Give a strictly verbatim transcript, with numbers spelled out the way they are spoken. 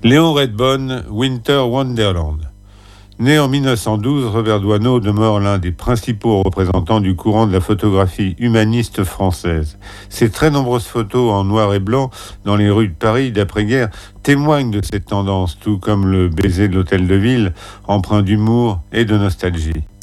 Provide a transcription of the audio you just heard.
Léon Redbone, Winter Wonderland. Né en mille neuf cent douze, Robert Doisneau demeure l'un des principaux représentants du courant de la photographie humaniste française. Ses très nombreuses photos en noir et blanc dans les rues de Paris d'après-guerre témoignent de cette tendance, tout comme le baiser de l'hôtel de ville, empreint d'humour et de nostalgie.